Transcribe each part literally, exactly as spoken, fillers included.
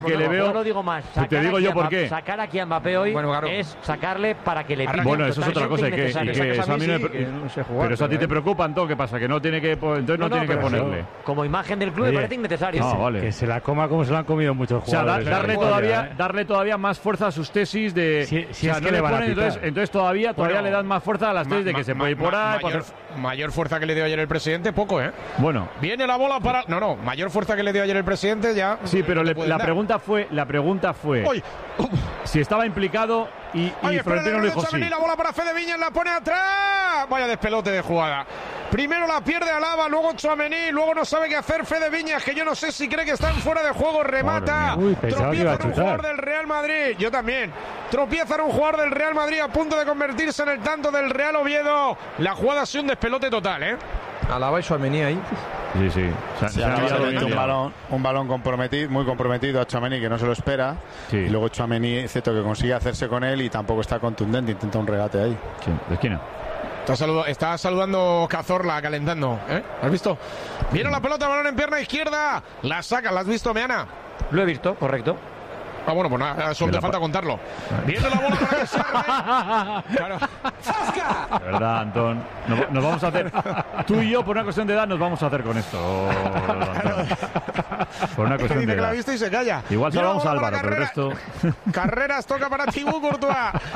que no, le veo. No lo digo más. Te digo yo por qué. Sacar aquí a Mbappé hoy bueno, claro. es sacarle para que le pille. Bueno, eso es otra cosa. Y que, y que eso a mí no me, que no sé jugar, pero eso a ti te preocupa, entonces, ¿qué pasa? Que no tiene que, entonces no, no, no tiene que ponerle. Eso, como imagen del club, Oye, me parece innecesario. No, vale. Que se la coma como se la han comido muchos jugadores. O sea, da, darle, todavía, ¿eh? darle todavía más fuerza a sus tesis de. Si, si o sea, es no que le le van ponen, a entonces, entonces todavía, todavía bueno, le dan más fuerza a las tesis de que se puede ir por ahí. Mayor, mayor fuerza que le dio ayer el presidente, poco, ¿eh? Bueno. Viene la bola para. No, no, mayor fuerza que le dio ayer el presidente, ya. Sí, pero le, la pregunta fue. La pregunta fue. Uy. Si estaba implicado y, y Oye, Florentino le dijo sí. La bola para Fede Viñas, la pone atrás. Vaya despelote de jugada. Primero la pierde Alaba, luego Tchouaméni, luego no sabe qué hacer Fede Viñas, que yo no sé si cree que están fuera de juego, remata. Uy, tropieza en un jugador del Real Madrid. Yo también. Tropieza en un jugador del Real Madrid a punto de convertirse en el tanto del Real Oviedo. La jugada ha sido un despelote total, ¿eh? Alaba y Tchouaméni ahí. Sí, sí. O sea, sí, se ha un balón, un balón comprometido, muy comprometido a Tchouaméni, que no se lo espera. Sí. Y luego Tchouaméni, excepto que consigue hacerse con él y tampoco está contundente, intenta un regate ahí. Sí, de esquina. Está, saludo, está saludando Cazorla, calentando. ¿Eh? ¿Has visto? Viene la pelota, balón en pierna izquierda. La saca, ¿la has visto, Meana? Lo he visto, correcto. Ah, bueno, pues nada, solo te falta contarlo. Viene la bola para que claro. De verdad, Antón. Nos, nos vamos a hacer. Tú y yo, por una cuestión de edad, nos vamos a hacer con esto. Antón. Por una cuestión de edad. Que la ha visto y se calla. Igual salvamos a Álvaro, pero el resto. Carreras toca para Thibaut Courtois.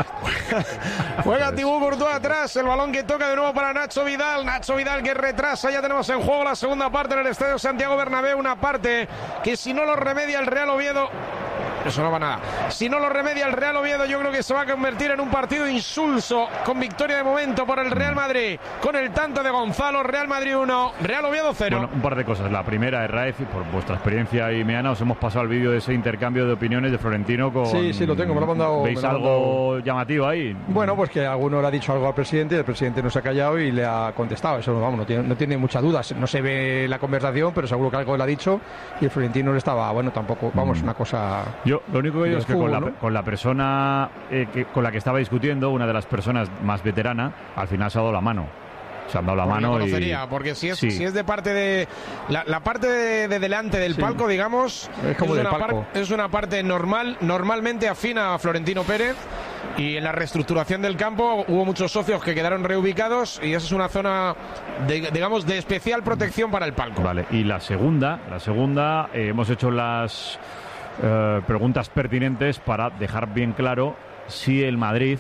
Juega Thibaut Courtois atrás. El balón que toca de nuevo para Nacho Vidal. Nacho Vidal que retrasa. Ya tenemos en juego la segunda parte en el Estadio Santiago Bernabéu. Una parte que si no lo remedia el Real Oviedo. Eso no va nada. Si no lo remedia el Real Oviedo, yo creo que se va a convertir en un partido insulso, con victoria de momento por el Real Madrid, con el tanto de Gonzalo. Real Madrid uno, Real Oviedo cero. Bueno, un par de cosas. La primera, Raef, por vuestra experiencia y Meana, os hemos pasado el vídeo de ese intercambio de opiniones de Florentino con... Sí, sí, lo tengo, me lo ha mandado. ¿Veis me lo algo mandado... llamativo ahí? Bueno, pues que alguno le ha dicho algo al presidente y el presidente no se ha callado y le ha contestado. Eso, vamos, no tiene, no tiene mucha duda. No se ve la conversación, pero seguro que algo le ha dicho y el Florentino le estaba, bueno, tampoco, vamos, mm. una cosa... Yo, lo único que digo es que con la, ¿no? con la persona eh, que, con la que estaba discutiendo, una de las personas más veterana, al final se ha dado la mano. Se han dado la porque mano conocería, y... porque si es, sí. si es de parte de... La, la parte de, de delante del sí. palco, digamos, es, como es, del una palco. Par, es una parte normal, normalmente afina a Florentino Pérez. Y en la reestructuración del campo hubo muchos socios que quedaron reubicados y esa es una zona, de, digamos, de especial protección para el palco. Vale, y la segunda, la segunda, eh, hemos hecho las... Uh, preguntas pertinentes para dejar bien claro si el Madrid,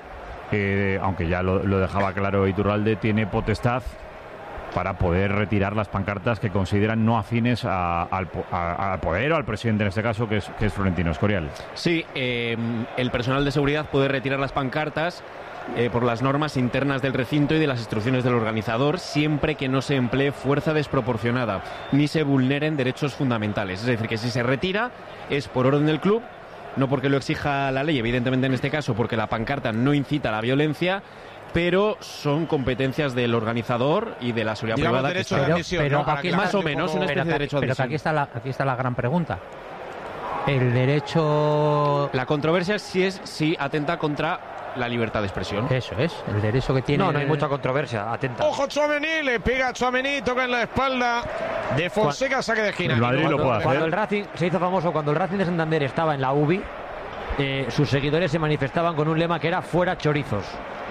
eh, aunque ya lo, lo dejaba claro Iturralde, tiene potestad para poder retirar las pancartas que consideran no afines a, al, a, al poder o al presidente en este caso, que es, que es Florentino Escorial. Sí, eh, el personal de seguridad puede retirar las pancartas Eh, por las normas internas del recinto y de las instrucciones del organizador, siempre que no se emplee fuerza desproporcionada ni se vulneren derechos fundamentales. Es decir, que si se retira es por orden del club, no porque lo exija la ley, evidentemente en este caso porque la pancarta no incita a la violencia, pero son competencias del organizador y de la seguridad digamos privada. Derecho que de admisión, pero, ¿no? pero aquí más o menos una especie pero, de derecho de admisión. Pero aquí está la, aquí está la gran pregunta. El derecho... La controversia es si, es, si atenta contra la libertad de expresión. Eso es, el derecho que tiene... No, no hay mucha controversia, atenta. Ojo Tchouaméni, le pega a Tchouaméni, toca en la espalda de Fonseca, saque de esquina. El Madrid cuando, lo puede hacer. Cuando el Racing, se hizo famoso, cuando el Racing de Santander estaba en la U B I, eh, sus seguidores se manifestaban con un lema que era fuera chorizos.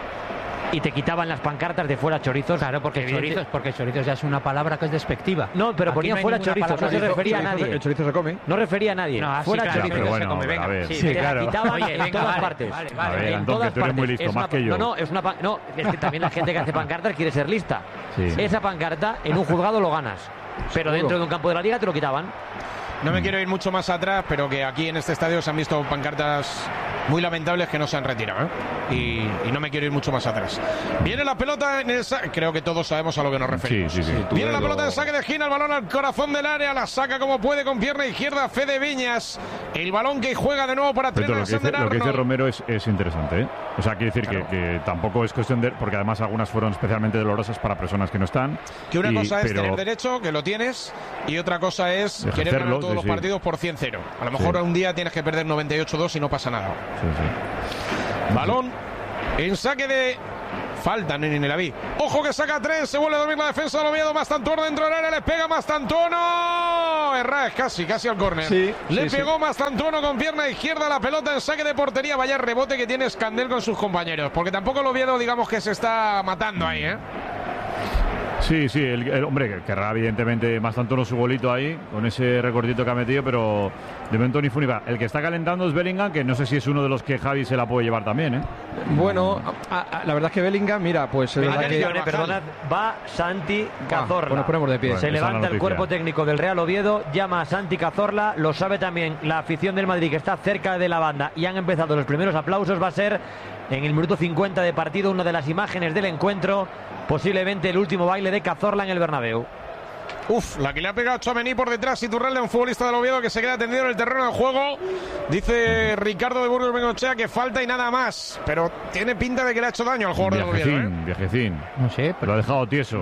Y te quitaban las pancartas de fuera chorizos. Claro, porque chorizos, porque chorizos ya es una palabra que es despectiva. No, pero ponía no fuera chorizos, no se refería a nadie. El chorizo se come. No refería a nadie. No, fuera sí, claro, chorizos. pero bueno, se come, venga. a ver. Sí, Sí, te claro. la quitaban Oye, en venga, todas vale, partes. Vale, A vale. ver, En Antón, todas que tú eres muy partes. listo, Es más una, que yo. No, no, es una, no, es que también la gente que hace pancartas quiere ser lista. Sí. Esa pancarta en un juzgado lo ganas, pero dentro de un campo de la liga te lo quitaban. No me quiero ir mucho más atrás, pero que aquí en este estadio se han visto pancartas muy lamentables que no se han retirado, ¿eh? y, y no me quiero ir mucho más atrás. Viene la pelota en el sa- creo que todos sabemos a lo que nos referimos. Sí, sí, sí. Viene la pelota en saque de esquina, el balón al corazón del área, la saca como puede con pierna izquierda Fede Viñas. El balón que juega de nuevo para Pero Trent lo, que dice, lo que dice Romero es, es interesante, ¿eh? O sea, quiere decir claro. que, que tampoco es cuestión de... Porque además algunas fueron especialmente dolorosas para personas que no están. Que una y, cosa es pero... tener derecho, que lo tienes, y otra cosa es Ejercerlo, querer ganar todos sí, los sí. partidos por cien cero. A lo mejor sí. un día tienes que perder noventa y ocho dos y no pasa nada. Sí, sí. Balón en saque de... Falta Neni Nelaví. Ojo que saca tres, se vuelve a dormir la defensa del Oviedo. Mastantuono dentro del área, le pega Mastantuono. No, Herrás, casi, casi al córner. Sí, Le sí, pegó sí. Mastantuono con pierna izquierda la pelota en saque de portería. Vaya rebote que tiene Escandel con sus compañeros. Porque tampoco el Oviedo, digamos que se está matando ahí, ¿eh? Sí, sí, el, el hombre querrá evidentemente Mastantuono su golito ahí, con ese recortito que ha metido, pero de momento ni fu ni fa. El que está calentando es Bellingham, que no sé si es uno de los que Javi se la puede llevar también, ¿eh? Bueno, a, a, la verdad es que Bellingham, mira, pues es verdad que... Atención, eh, perdonad, va Santi Cazorla. Ah, nos ponemos de pie. Se Bueno, levanta el cuerpo técnico del Real Oviedo, llama a Santi Cazorla, lo sabe también la afición del Madrid, que está cerca de la banda, y han empezado los primeros aplausos. Va a ser en el minuto cincuenta de partido una de las imágenes del encuentro, posiblemente el último baile de Cazorla en el Bernabéu. Uf, la que le ha pegado Tchouaméni por detrás, Iturralde, un futbolista del Oviedo que se queda tendido en el terreno de juego. Dice Ricardo de Burgos Bengochea que falta y nada más, pero tiene pinta de que le ha hecho daño al jugador del Oviedo, ¿eh? Viajecín, viajecín. No sé, pero... Lo ha dejado tieso.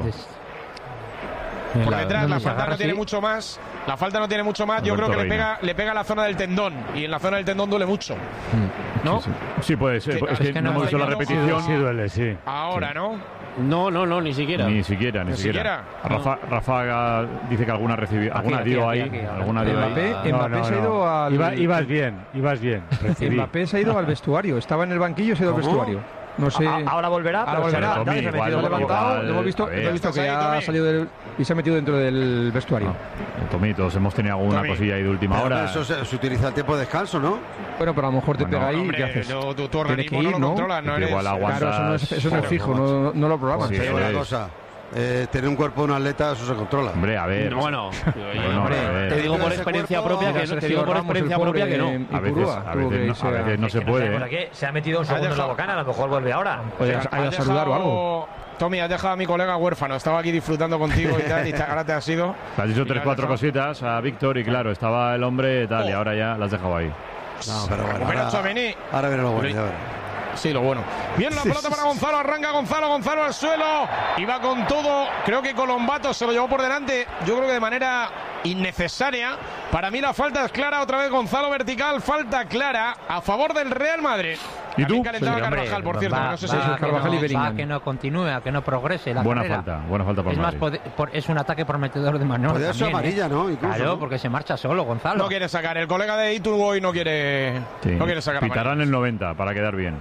Por La- detrás donde la se falta agarra no tiene así. mucho más. La falta no tiene mucho más. Yo Alberto creo que le Reina. pega, le pega a la zona del tendón. Y en la zona del tendón duele mucho. ¿No? Sí, sí, puede ser. Que- Es que, es que no no hemos visto la hay- repetición. Sí, duele, sí. Ahora, ¿no? No, no, no, ni siquiera. Ni siquiera, ni, Ni siquiera. siquiera. Rafa, Rafa dice que alguna recibió, alguna aquí, dio aquí, ahí, aquí, ahora. alguna dio ahí. Mbappé, No, Mbappé no, se ha no. ido al... Iba- ibas bien, ibas bien. Recibí. Mbappé se ha ido al vestuario. Estaba en el banquillo, se ha ido al ¿Cómo? vestuario. No sé... A- ahora volverá, Ahora pero se volverá. levanta y se ha Tommy, metido igual, por la Se ha boca. levantado, igual, lo hemos visto, a ver. lo he visto que Estás ahí, ha Tommy. salido del, y se ha metido dentro del vestuario. No, Tommy, todos hemos tenido alguna Tommy. cosilla ahí de última Pero hora. eso se, se utiliza el tiempo de descanso, ¿no? Bueno, pero a lo mejor te Bueno, pega ahí y Hombre, ¿qué haces? no, tu, tu Tienes organismo que ir, no lo ¿no? controla, no Que eres... igual aguantas. Claro, eso no es, eso no es Joder, fijo, macho. no, no lo programas. Sí, Pero eso una es. cosa, eh, tener un cuerpo de un atleta, eso se controla. Hombre, a ver. Bueno, Bueno, hombre, a ver. te digo por Ese experiencia cuerpo- propia que Mira, no, te Sergio digo por Ramos, experiencia el propia que no. pobre, A veces, Ipurúa, a tuvo veces, que no, irse a veces no se Que no puede. sé por ¿eh? qué se ha metido un segundo en la dejado- bocana, a lo mejor vuelve ahora. Oye, Has ha ido a saludar o algo. dejado- Tommy, has dejado a mi colega huérfano. Estaba aquí disfrutando contigo y tal, y te- ahora te has ido. Le has dicho Y tres, lo has cuatro dejado. cositas a Víctor y claro, estaba el hombre tal y Oh. ahora ya las has dejado ahí. No, pero bueno, Recupera ahora, Tchouaméni. ahora viene lo bueno, ya verás. Sí, lo bueno. Bien la pelota para Gonzalo, arranca Gonzalo, Gonzalo al suelo, y va con todo. Creo que Colombato se lo llevó por delante, yo creo que de manera innecesaria. Para mí la falta es clara, otra vez Gonzalo vertical, falta clara a favor del Real Madrid. ¿Y tú? También calentaba Sí, hombre, Carvajal, por cierto, va- no sé si va es a que Carvajal no- y Bellingham. va a que no continúe, a que no progrese la Buena carrera. falta, buena falta por Es, más Madrid. pode- por- es un ataque prometedor de Manuel. Podría ser también, amarilla, ¿eh? ¿no? Incluso, Claro, ¿no? porque se marcha solo, Gonzalo. No quiere sacar, el colega de Iturboy no quiere, Sí. no quiere sacar a Pitarán el noventa para quedar bien.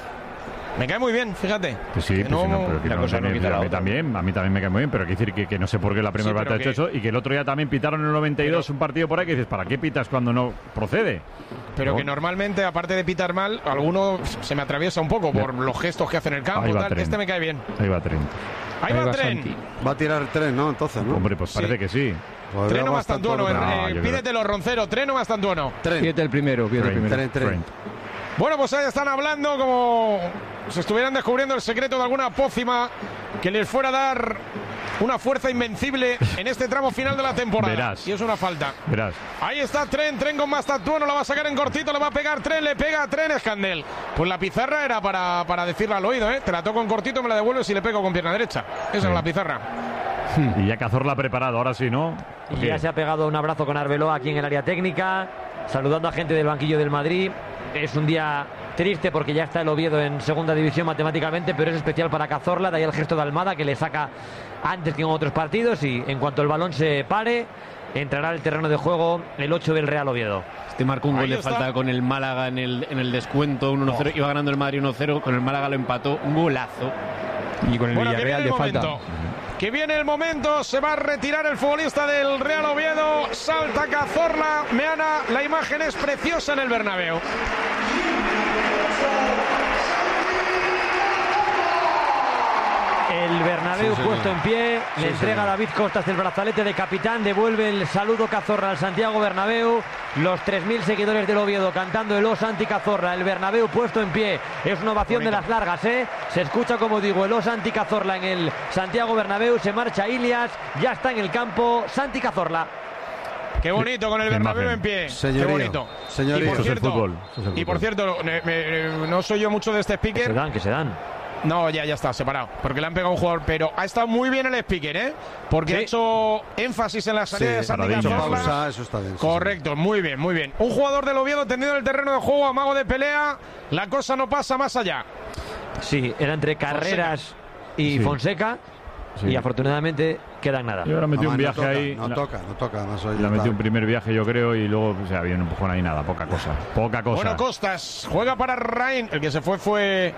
Me cae muy bien, fíjate. Que sí, Que pues sí, no, pero que la no, cosa no también, quita la a mí otra. también, a mí también me cae muy bien, pero hay que decir que, que no sé por qué la primera Sí, parte ha pero hecho que- eso y que el otro día también pitaron en el noventa y dos un partido por ahí que dices, ¿para qué pitas cuando no procede? Pero No. que normalmente, aparte de pitar mal, alguno se me atraviesa un poco por los gestos que hace en el campo. Ahí va Tal. Tren. Este me cae bien. Ahí va Trent. Ahí, Ahí va va Tren. Santi. Va a tirar tres, ¿no? Entonces, ¿no? Hombre, pues parece Sí. que sí. Pues Treno veo Mastantuono, bastante eh, No, eh, yo creo- pídetelo, Roncero. Treno Mastantuono. Tren. Pídete el primero, pídete el Trent, primero. Tren, tren. Trent. Bueno, pues ahí están hablando como si estuvieran descubriendo el secreto de alguna pócima que les fuera a dar una fuerza invencible en este tramo final de la temporada. Verás. Y es una falta. Verás. Ahí está Tren, Tren con Mastantuono, la va a sacar en cortito, le va a pegar Tren, le pega a Tren, Escandel. Pues la pizarra era para, para decirla al oído, ¿eh? Te la toco en cortito, me la devuelves y le pego con pierna derecha. Esa Sí. es la pizarra. Y ya Cazorla ha preparado, ahora sí, ¿no? Y ya se ha pegado un abrazo con Arbeloa aquí en el área técnica, saludando a gente del banquillo del Madrid. Es un día triste porque ya está el Oviedo en segunda división matemáticamente, pero es especial para Cazorla, de ahí el gesto de Almada que le saca antes que en otros partidos, y en cuanto el balón se pare, entrará al terreno de juego el ocho del Real Oviedo. Este marcó un Ahí gol de está. falta con el Málaga en el, en el descuento, un uno cero. Iba ganando el Madrid uno cero, con el Málaga lo empató, un golazo. Y con el Bueno, que viene Villarreal el de falta. momento. Que viene el momento, se va a retirar el futbolista del Real Oviedo, salta Cazorla, Meana, la imagen es preciosa en el Bernabéu. El Bernabéu Sí, señor. puesto en pie, le Sí, entrega señor. a David Costas el brazalete de capitán, devuelve el saludo Cazorla al Santiago Bernabéu, los tres mil seguidores del Oviedo cantando el Os anti Cazorla, el Bernabéu puesto en pie, es una ovación de las largas, ¿eh? Se escucha, como digo, el Os anti Cazorla en el Santiago Bernabéu, se marcha Ilias, ya está en el campo Santi Cazorla. Qué bonito con el Qué Bernabéu imagen. en pie. Señorío, Qué bonito. señorío. Y por Eso es el cierto, fútbol, eso es el y por fútbol. cierto, ne- me- no soy yo mucho de este Que se speaker. dan, que se dan. No, ya, ya está, separado. Porque le han pegado a un jugador, pero ha estado muy bien el speaker, ¿eh? Porque Sí. ha hecho énfasis en la salida Sí, de Santi paradillo. Cazorla. Pausa, eso está bien. sí, Correcto, muy bien, muy bien. Un jugador del Oviedo tendido en el terreno de juego, amago de pelea. La cosa no pasa más allá. Sí, era entre Carreras y Sí. Fonseca. Sí. Y afortunadamente quedan nada. Y ahora metí Además, un viaje no toca, ahí. No la, toca, no toca. Además, hoy la ya metí está. un primer viaje, yo creo, y luego, o sea, había un empujón ahí, nada, poca cosa. Poca cosa. Bueno, Costas juega para Rain. El que se fue fue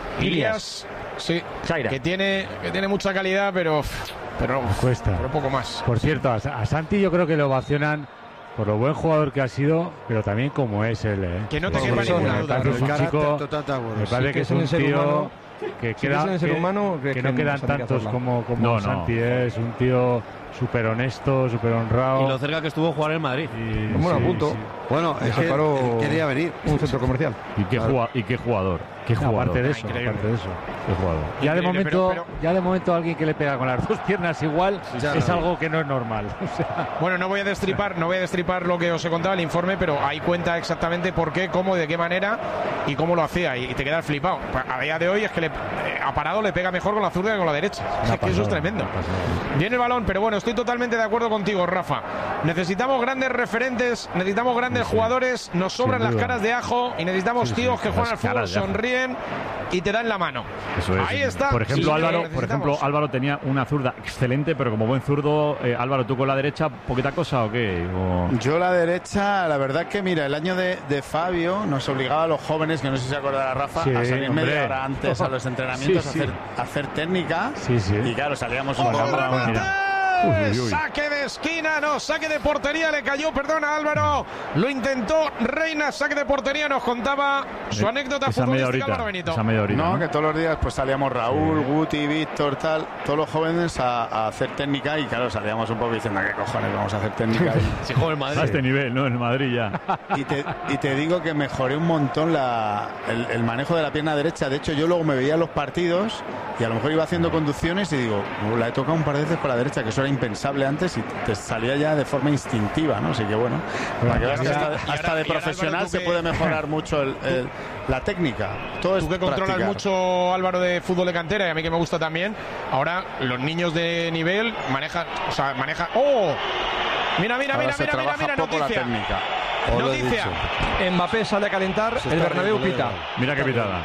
Ilias. Sí, Chaira. que tiene, que tiene mucha calidad, pero, pero, Cuesta. pero poco más. Por cierto, a, a Santi yo creo que lo ovacionan por lo buen jugador que ha sido, pero también como es él. ¿eh? Que no te Sí, quepa sí, ninguna me duda. parece El un carácter chico, total de acuerdo. me Sí, parece que que es es un un ser tío humano. que Si queda, es un ser que- humano, que que- no que quedan Santi tantos Cazorla. como, como No, no. Santi, ¿eh? Es un tío súper honesto, súper honrado. Y lo cerca que estuvo jugar en Madrid. Y- Bueno, a sí, punto. sí. Bueno, es que Separó él quería venir. un centro comercial. ¿Y qué, jugua- y qué jugador? ¿Qué No, jugador? aparte de eso, increíble. aparte de eso. ¿Qué jugador? Ya de Increíble, momento, pero- pero- ya de momento alguien que le pega con las dos piernas igual ya es no. algo que no es normal. O sea, Bueno, no voy a destripar, no voy a destripar lo que os he contado el informe, pero ahí cuenta exactamente por qué, cómo, de qué manera y cómo lo hacía. Y te quedas flipado. A día de hoy es que le, eh, a parado le pega mejor con la zurda que con la derecha. Es que eso es tremendo. Viene el balón, pero bueno, estoy totalmente de acuerdo contigo, Rafa. Necesitamos grandes referentes, necesitamos grandes jugadores, nos sobran las duda. caras de ajo y necesitamos tíos que juegan las al fútbol, caras de ajo. sonríen y te dan la mano. Eso es. Ahí está. Por ejemplo, Sí, Álvaro, lo por necesitamos. ejemplo, Álvaro tenía una zurda excelente, pero como buen zurdo, eh, Álvaro, ¿tú con la derecha poquita cosa o qué? O- Yo la derecha, la verdad que mira, el año de, de Fabio nos obligaba a los jóvenes, que no sé si se acordará Rafa, Sí, a salir hombre. media hora antes a los entrenamientos Sí, sí. A, hacer, a hacer técnica. Sí, sí. Y claro, salíamos un ¡Ojo, poco. remate! Mira. Uy, uy, uy. Saque de esquina, no, saque de portería, le cayó, perdona Álvaro, lo intentó Reina, saque de portería, nos contaba su Eh, anécdota esa media futbolística horita, Álvaro Benito. esa media horita, No, ¿no? que todos los días pues salíamos Raúl, Guti, Víctor, tal, todos los jóvenes a, a hacer técnica y claro, salíamos un poco diciendo, ¿qué cojones vamos a hacer técnica? Si juega en Madrid. A este nivel, ¿no? En Madrid ya. Y te, y te digo que mejoré un montón la, el, el manejo de la pierna derecha. De hecho, yo luego me veía los partidos y a lo mejor iba haciendo conducciones y digo, "Oh, la he tocado un par de veces con la derecha, que eso era impensable antes y te salía ya de forma instintiva, ¿no? Así que bueno, para que veas que y ahora- hasta, y hasta ahora- de y ahora, profesional Álvaro, tú se que- puede mejorar mucho el- el- la técnica. Todo es Tú que controlas practicar. mucho, Álvaro, de fútbol de cantera y a mí que me gusta también, ahora los niños de nivel manejan, o sea, manejan... ¡Oh! Mira, mira, Ahora mira, se mira, mira, trabaja mira, poco noticia. la técnica. Os lo he Noticia. dicho. Mbappé sale a calentar, Se el está Bernabéu riendo, pita. Leo. Mira qué pitada.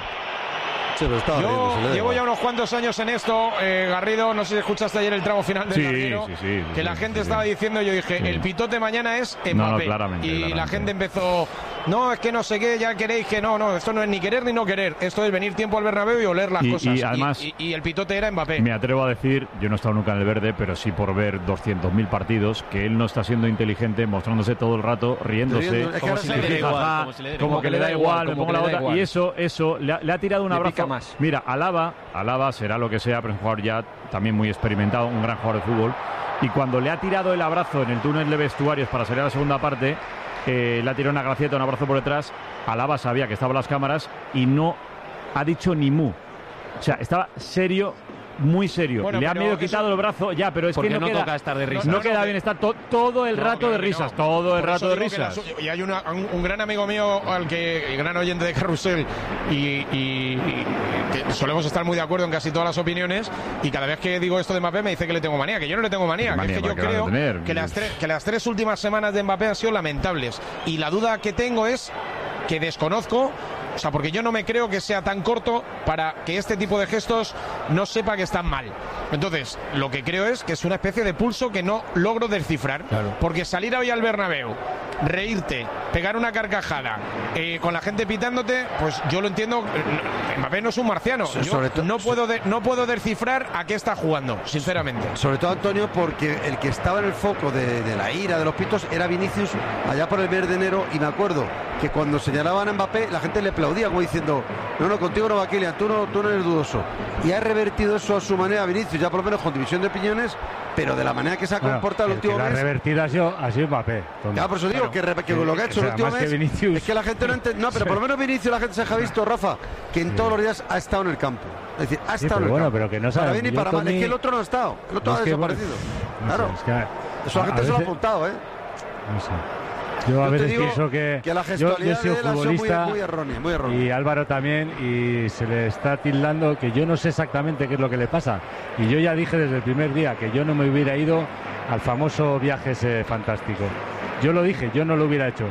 Sí, pero estaba riendo, Yo se le da llevo igual. ya unos cuantos años en esto, eh, Garrido, no sé si escuchaste ayer el tramo final del Sí, Larguero, sí, sí, sí, que la sí, gente sí, estaba sí. diciendo, yo dije, Sí. el pitote mañana es Mbappé. No, no, claramente, y la claramente. gente empezó, no, es que no sé qué, ya queréis que no, no, esto no es ni querer ni no querer, esto es venir tiempo al Bernabéu y oler las Y- cosas. y además- y, y el pitote era Mbappé. Me atrevo a decir, yo no he estado nunca en el verde, pero sí por ver doscientos mil partidos, que él no está siendo inteligente, mostrándose todo el rato, riéndose, Riendo, es que como ahora si sí le le da igual, jaja, como si le da como igual. que le da igual, me como pongo que la le da otra. igual. Y eso, eso, le ha, le ha tirado un Le abrazo. pica más. Mira, Alaba, Alaba será lo que sea, pero es un jugador ya también muy experimentado, un gran jugador de fútbol. Y cuando le ha tirado el abrazo en el túnel de vestuarios para salir a la segunda parte, eh, le ha tirado una gracieta, un abrazo por detrás. Alaba sabía que estaban las cámaras y no ha dicho ni mu. O sea, estaba serio, muy serio. Bueno, le ha pero medio eso- quitado el brazo, ya, pero es Porque que no, no queda, toca estar de risas. no No, no, queda que- bien, está to- todo el No, rato claro de que risas, no. todo el Por rato eso de digo que la risas. su- y hay una- un, un gran amigo mío, al que, el gran oyente de Carrusel, y, y- y que solemos estar muy de acuerdo en casi todas las opiniones, y cada vez que digo esto de Mbappé me dice que le tengo manía, que yo no le tengo manía, ¿Qué que manía? es que yo ¿Para qué la creo vas a tener? que las, tres, que las tres últimas semanas de Mbappé han sido lamentables, y la duda que tengo es que desconozco. O sea, porque yo no me creo que sea tan corto para que este tipo de gestos no sepa que están mal. Entonces, lo que creo es que es una especie de pulso que no logro descifrar. Porque salir hoy al Bernabéu, reírte, pegar una carcajada, eh, con la gente pitándote, pues yo lo entiendo. eh, Mbappé no es un marciano. So- Yo sobre to- no puedo de- no puedo descifrar a qué está jugando, sinceramente. Sobre todo, Antonio, porque el que estaba en el foco de, de la ira, de los pitos, era Vinicius allá por el mes de enero. Y me acuerdo que cuando señalaban a Mbappé, la gente le aplaudía como diciendo, no, no, contigo no va Kylian, tú no, tú no eres dudoso. Y ha revertido eso a su manera Vinicius, ya por lo menos con división de opiniones, pero de la manera que se ha Bueno, comportado el el que último la ha mes. revertido ha sido, ha sido Mbappé. tonto. Ya, por eso digo que, re- que lo que ha hecho O sea, el último más que mes Vinicius. es que la gente no entiende. No, pero por lo menos Vinicius la gente se ha visto, Rafa, que en todos los días ha estado en el campo. Es decir, ha Sí, estado pero en el bueno, campo. pero que no Para sabe. bien y Yo, para mal. Es Tony- que el otro no ha estado. El otro Es ha que, bueno, desaparecido. no sé, Claro. es que Eso la a- gente a se lo ha veces- apuntado, ¿eh? no sé. Yo a Yo te veces digo pienso que, que la yo, yo he gestualidad sido de él ha sido muy, futbolista muy errónea, muy errónea. y Álvaro también, y se le está tildando que yo no sé exactamente qué es lo que le pasa. Y yo ya dije desde el primer día que yo no me hubiera ido al famoso viaje ese fantástico. Yo lo dije, yo no lo hubiera hecho.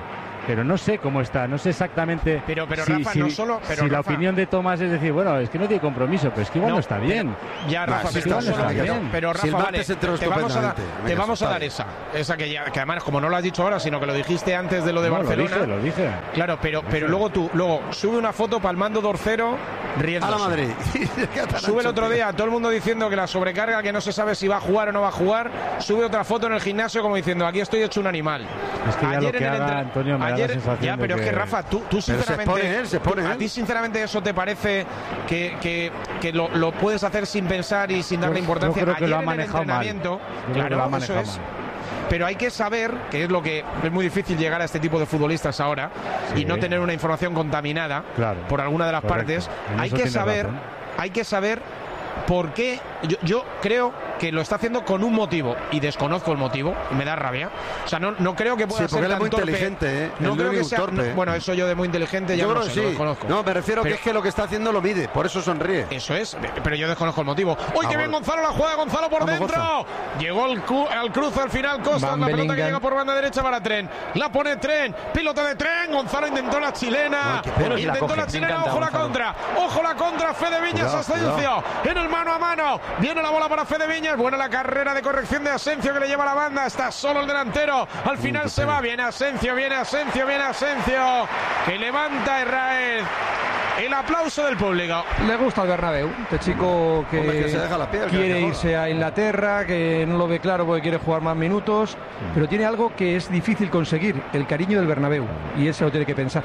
pero no sé cómo está, no sé exactamente. Pero, pero si, Rafa, si, no solo. Pero si Rafa, la opinión de Tomás es decir, bueno, es que no tiene compromiso, pero es que igual no, no está bien. Ya, Rafa, sí, pero, está, no solo, está pero, bien. pero Rafa, si vale, te, te vamos a, da, te vamos a dar esa. Esa que, ya, que además, como no lo has dicho ahora, sino que lo dijiste antes de lo de no, Barcelona. Lo dije, lo dije. Claro, pero, pero luego tú, luego sube una foto palmando Dorcero riéndose. A la Madrid. Sube el otro día, todo el mundo diciendo que la sobrecarga, que no se sabe si va a jugar o no va a jugar. Sube otra foto en el gimnasio como diciendo, aquí estoy hecho un animal. Es que ya ayer lo que en el haga, entre... Antonio, me ayer... da la sensación Ya, pero de es que que... Rafa, tú, tú sinceramente... Se pone él, se pone ¿A él. ti sinceramente eso te parece que, que, que lo, lo puedes hacer sin pensar y sin darle yo, importancia? Yo creo que ayer lo ha en manejado el entrenamiento, mal. Claro, lo ha eso es. mal. Pero hay que saber, que es lo que es muy difícil llegar a este tipo de futbolistas ahora, sí, y no tener una información contaminada claro, por alguna de las correcto. partes. En Hay eso que tiene saber, razón. hay que saber por qué. Yo, yo creo que lo está haciendo con un motivo y desconozco el motivo, me da rabia. O sea, no, no creo que pueda sí, ser él tan es muy torpe. inteligente, ¿eh? No Él creo no que es sea. torpe, no, ¿eh? bueno, eso yo de muy inteligente ya yo no creo sé, que sí. lo desconozco. No, me refiero pero, que es que lo que está haciendo lo mide, por eso sonríe. Eso es, pero yo desconozco el motivo. ¡Uy, ah, que bien bueno. Gonzalo la juega! ¡Gonzalo por Vamos, dentro! Gonzalo. Llegó el, cu el cruce al final, Costa, Van la pelota Bellingham. que llega por banda derecha para Tren. La pone Tren, pilota de Tren. Gonzalo intentó la chilena. Ay, qué pena. intentó la coge, la me chilena, encanta, ojo la Gonzalo. contra. Ojo la contra, Fede Viñas, Cuidado, Asensio. En el mano a mano. Viene la bola para Fede Viñas. Buena la carrera de corrección de Asensio que le lleva la banda. Está solo el delantero. Al final Uy, se va. Viene Asensio, viene Asensio, viene Asensio. Que levanta a Herráez. El aplauso del público. Le gusta el Bernabéu, este chico que, Hombre, que se deja la piel, que quiere joda. irse a Inglaterra, que no lo ve claro porque quiere jugar más minutos, pero tiene algo que es difícil conseguir, el cariño del Bernabéu, y él se lo tiene que pensar.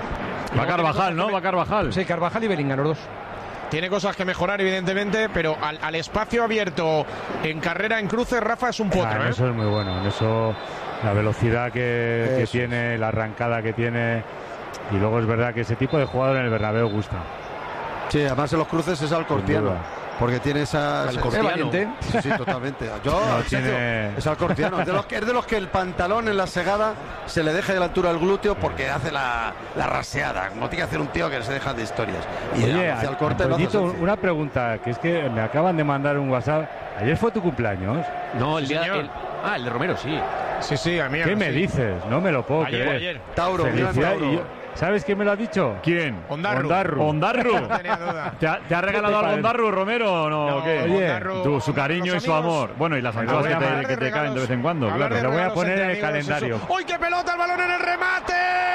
Va Carvajal, ¿no? Va Carvajal. Sí, Carvajal y Bellingham, los dos. Tiene cosas que mejorar, evidentemente, pero al, al espacio abierto en carrera en cruce, Rafa es un potro. Ah, en ¿eh? eso es muy bueno, en eso la velocidad que, que Eso tiene, la arrancada que tiene, y luego es verdad que ese tipo de jugador en el Bernabéu gusta. Sí, además en los cruces es alcortiano. duda. Porque tiene esa... Es valiente. Sí, sí, totalmente. Yo, No, en serio, tiene- es alcortiano. Es de, los que, es de los que el pantalón en la segada se le deja de la altura al glúteo porque hace la, la raseada. Como tiene que hacer un tío que se deja de historias. Y Oye, hacia el corte lo hace Antoñito, sencillo. una pregunta, que es que me acaban de mandar un WhatsApp. Ayer fue tu cumpleaños. No, el Sí, día. señor. el- ah, el de Romero, sí. Sí, sí, a mí. ¿Qué me sí. dices? No me lo puedo Ayer, creer. ayer. Tauro, mira, Felicidades. Tauro. Y yo- ¿Sabes quién me lo ha dicho? ¿Quién? Ondarru. Ondarru. ¿Ondarru? No tenía duda. ¿Te ha, te ha regalado ¿Qué te algo parece? Ondarru, Romero, o no? No, ¿O qué? Oye, Ondarru- Tú, su cariño los y su amigos- amor. Bueno, y las Me anchoas voy que a te, hablar que te caen de vez en cuando, Hablar claro. de Lo voy a regalos poner entre en el amigos, calendario. eso. ¡Uy, qué pelota! El balón en el remate.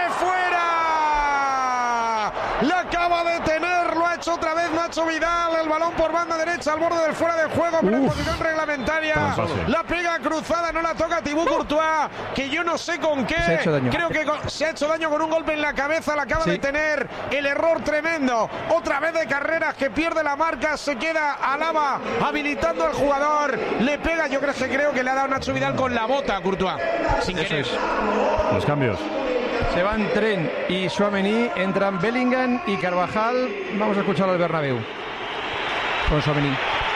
¡Fuera! La acaba de tener, lo ha hecho otra vez Nacho Vidal. El balón por banda derecha al borde del fuera de juego, pero en Uf. posición reglamentaria. Pasazo. La pega cruzada, no la toca Thibaut Courtois, que yo no sé con qué. Se ha hecho daño. Creo que con- se ha hecho daño con un golpe en la cabeza. La acaba Sí. de tener. El error tremendo. Otra vez de Carreras que pierde la marca. Se queda Alaba habilitando al jugador. Le pega, yo creo que creo que le ha dado Nacho Vidal con la bota a Courtois. Sin Eso querer. es. Los cambios. Se van Tren y Tchouaméni, entran Bellingham y Carvajal. Vamos a escuchar al Bernabéu. Con Tchouaméni.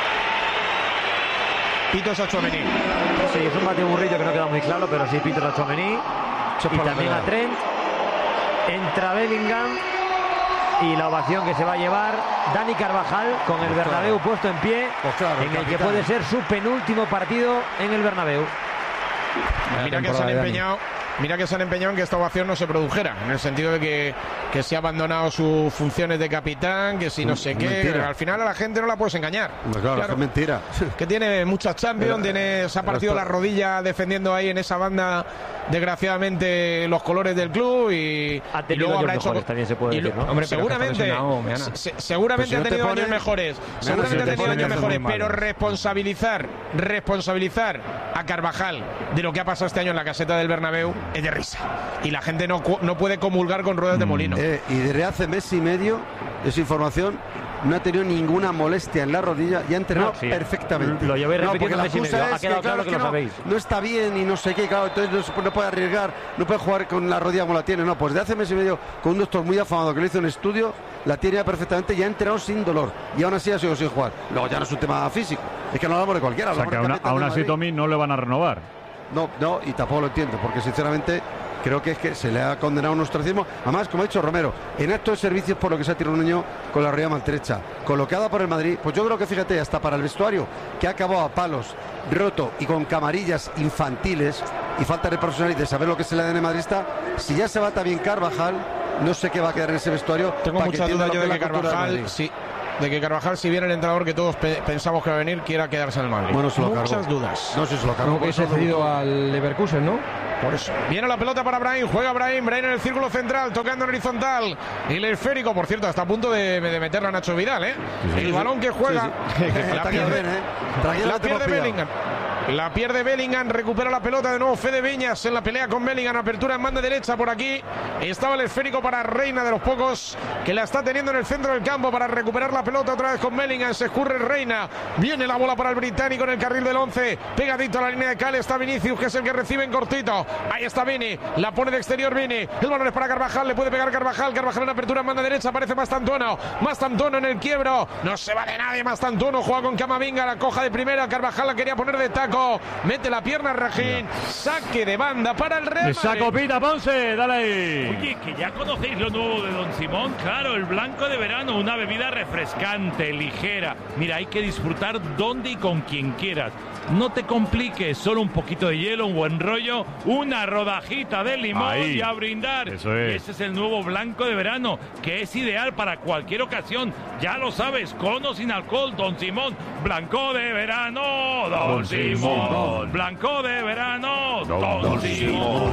Pitos a Tchouaméni. Sí, es un Mateo Burrillo que no queda muy claro, pero sí Peter a Tchouaméni. Eso es Y por la también a pelota. Trent. Entra Bellingham. Y la ovación que se va a llevar Dani Carvajal con el Bernabéu puesto en pie. Pues claro, en el que capitán. puede ser su penúltimo partido en el Bernabéu. Mira que se han empeñado. Mira que se han empeñado en que esta ovación no se produjera, en el sentido de que, que se ha abandonado sus funciones de capitán, que si no sé qué, Mentira. al final a la gente no la puedes engañar. Hombre, Claro, Claro. es mentira. Que tiene muchas Champions, Pero- tiene, se ha pero partido esto- la rodilla defendiendo ahí en esa banda, desgraciadamente, los colores del club y, Ha y tenido luego años habrá hecho. mejores, también se puede y lo- decir, ¿no? Hombre, pero que está seguramente, lesionado, Meana. se- seguramente Pues si ha no te tenido pone- años mejores, Meana, seguramente si ha te tenido pone años cosas muy mejores, pero malas. responsabilizar, responsabilizar a Carvajal de lo que ha pasado este año en la caseta del Bernabéu es de risa. Y la gente no, cu- no puede comulgar con ruedas de molino. Eh, y desde hace mes y medio, esa información, no ha tenido ninguna molestia en la rodilla y ha entrenado No, sí. perfectamente. Lo llevéis No, repitiendo porque la mes y excusa medio. Ha es quedado claro es que lo no, sabéis. no está bien y no sé qué, claro, entonces no, se- no puede arriesgar, no puede jugar con la rodilla como la tiene. No, pues de hace mes y medio, con un doctor muy afamado que le hizo un estudio, la tiene ya perfectamente y ha entrenado sin dolor. Y aún así ha sido sin jugar. Luego ya no es un tema físico, es que no hablamos de cualquiera. O sea, hablamos que del aún, capitán aún del así, Madrid. Tommy, no le van a renovar. No, no, y tampoco lo entiendo, porque sinceramente creo que es que se le ha condenado a un ostracismo. Además, como ha dicho Romero, en acto de servicios por lo que se ha tirado un niño con la rodilla maltrecha, colocada por el Madrid, pues yo creo que fíjate, hasta para el vestuario, que ha acabado a palos, roto y con camarillas infantiles y falta de profesionalidad de saber lo que es el A D N madridista. Si ya se va también Carvajal, no sé qué va a quedar en ese vestuario. Tengo mucha duda yo de que Carvajal, sí, de que Carvajal, si viene el entrenador que todos pe pensamos que va a venir, quiera quedarse en el Madrid. Bueno, se lo Muchas cargó. dudas. No sé si se lo cargó. Como que se ha cedido al Leverkusen, ¿no? Por eso. Viene la pelota para Brahim, juega Brahim, Brahim en el círculo central, tocando en horizontal. Y el esférico, por cierto, está a punto de, de meterla a Nacho Vidal, ¿eh? Sí, sí, el sí. balón que juega. Sí, sí. La pierde, Bien, ¿eh? Tranquilo, la te hemos pierde pillado. Bellingham. La pierde Bellingham, recupera la pelota de nuevo Fede Viñas en la pelea con Bellingham, apertura en banda derecha por aquí. Estaba el esférico para Reina, de los pocos que la está teniendo en el centro del campo para recuperar la pelota otra vez con Bellingham. Se escurre Reina, viene la bola para el británico en el carril del once, pegadito a la línea de cal está Vinicius, que es el que recibe en cortito. Ahí está Vini, la pone de exterior Vini, el balón es para Carvajal, le puede pegar Carvajal, Carvajal en apertura en banda derecha, aparece Mastantuono, Mastantuono en el quiebro, no se va de nadie Mastantuono, juega con Camavinga, la coja de primera, Carvajal la quería poner de taco, mete la pierna Rajín, saque de banda para el Real Esa Madrid. copita, Ponce, dale ahí. Oye, que ya conocéis lo nuevo de Don Simón, claro, el blanco de verano, una bebida refrescante, ligera. Mira, hay que disfrutar donde y con quien quieras. No te compliques, solo un poquito de hielo, un buen rollo, una rodajita de limón Ahí. y a brindar. Eso es. Y ese es el nuevo blanco de verano, que es ideal para cualquier ocasión. Ya lo sabes, con o sin alcohol, Don Simón. Blanco de verano, Don, Don Simón. Simón. Blanco de verano, Don, Don, Don Simón.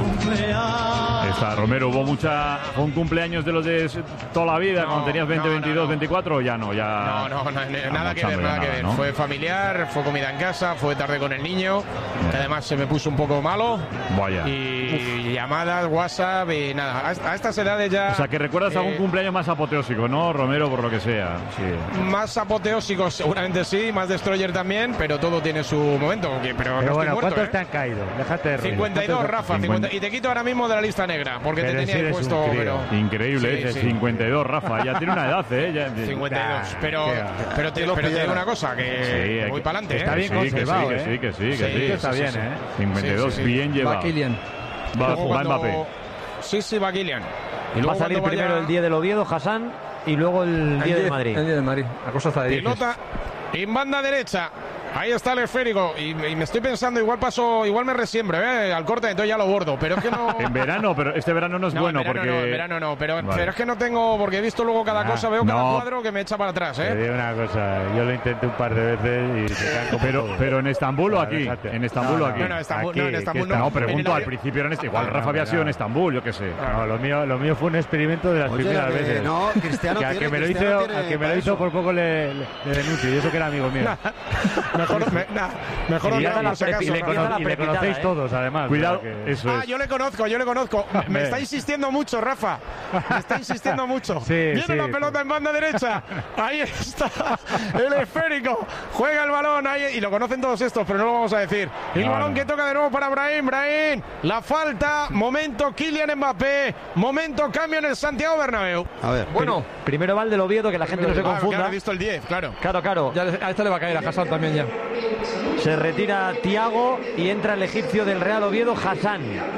Está Romero, hubo mucha. Fue un cumpleaños de los de toda la vida, No, cuando tenías veinte, no, no, veintidós, no. veinticuatro, ya no, ya. No, no, no, nada que ver, nada que ya ver. ¿no? Fue familiar, fue comida en casa, fue tarde con el niño, que además se me puso un poco malo. Vaya. Y llamadas, WhatsApp y nada. A, a estas edades ya. O sea, que recuerdas eh, algún cumpleaños más apoteósico, ¿no, Romero? Por lo que sea. Sí. Más apoteósicos, seguramente sí, más destroyer también, pero todo tiene su momento. que- Pero, Pero no estoy bueno, muerto, ¿cuántos ¿eh? te han caído? Déjate de reír. cincuenta y dos, ¿Cuántos- Rafa, cincuenta. cincuenta, y te quito ahora mismo de la lista negra, porque Pero te si tenía ahí eres puesto. un crío. Pero, Increíble, Sí, ese sí. cincuenta y dos, Rafa. Ya tiene una edad, ¿eh? Ya- cincuenta y dos, pero, qué va. pero, te, Que lo pero te digo pillara. una cosa, que Sí, hay voy que- para adelante, está ¿eh? bien Sí, que sí, conservado, que ¿eh? sí, que sí, que Sí, sí. está sí, bien, sí. ¿eh? cincuenta y dos, Sí, sí, sí. bien Va llevado. Kylian. Va, Luego va cuando- Mbappé. Sí, sí, va Kylian. Y Va luego a salir cuando primero vaya- el día del Oviedo, Hassan, y luego el día del Madrid. El día de Madrid. La cosa está de diez. Pilota en banda derecha. Ahí está el esférico. Y, y me estoy pensando, igual paso, igual me resiembro, ¿eh? Al corte, entonces ya lo bordo. Pero es que no. En verano, pero este verano no es No, bueno en verano porque. no, en verano no, pero, Vale. pero es que no tengo, porque he visto luego cada Ah, cosa, veo cada no. cuadro que me echa para atrás, Te ¿eh? digo una cosa, yo lo intenté un par de veces y te caen como Pero, todo. pero en Estambul o Claro, aquí. déjate. En Estambul No, o no, aquí. No, no, Estambul, Aquí, no, en que Estambul está- no. No, En el pregunto, al avión- principio era en este. Igual No, Rafa había no, sido en no. Estambul, yo qué sé. No, lo mío, lo mío fue un experimento de las Oye, primeras que veces. no, Cristiano que al tiene, que me lo hizo, Cristiano tiene al que me para lo hizo eso. por poco le, le, le denuncio, y eso que era amigo mío. Mejor, me, nah, mejor y, no, ya- por si y acaso, le, Rafa. cono- la y le prepitada, conocéis ¿eh? todos, además. Cuidado, o sea que- eso Ah, es. yo le conozco, yo le conozco. Me, me Hombre. está insistiendo mucho, Rafa. Me está insistiendo mucho. Sí, Viene sí, la sí. pelota en banda derecha. Ahí está el esférico. Juega el balón ahí y lo conocen todos estos, pero no lo vamos a decir. El No, balón no. que toca de nuevo para Brahim. Brahim, la falta. Momento Kylian Mbappé. Momento cambio en el Santiago Bernabéu. A ver. Bueno, Primero va el del Oviedo, que la gente no se Ah, claro, confunda. he visto el diez, claro. Claro, claro. ya le- a este le va a caer a Hassan también ya. Se retira Tiago y entra el egipcio del Real Oviedo, Hassan.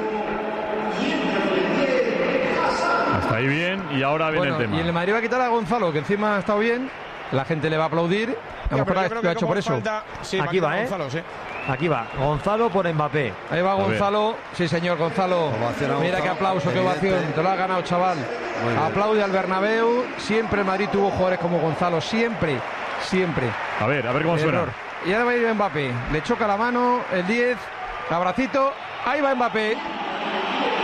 Hasta ahí bien, y ahora viene Bueno, el tema. y en el Madrid va a quitar a Gonzalo, que encima ha estado bien. La gente le va a aplaudir. A lo Ya, mejor pero ha- yo creo lo que ha hecho como por eso. falta- sí, Aquí va, va, ¿eh? Gonzalo, sí. Aquí va, Gonzalo por Mbappé. Ahí va A ver. Gonzalo. Sí, señor Gonzalo. Ovación a Mira Gonzalo. qué aplauso, qué Evidente. ovación. Te lo ha ganado, chaval. Muy bien. Aplaude al Bernabéu. Siempre el Madrid tuvo jugadores como Gonzalo. Siempre, siempre. A ver, a ver cómo suena. Error. Y ahora va a ir Mbappé. Le choca la mano, el diez. Abracito. Ahí va Mbappé.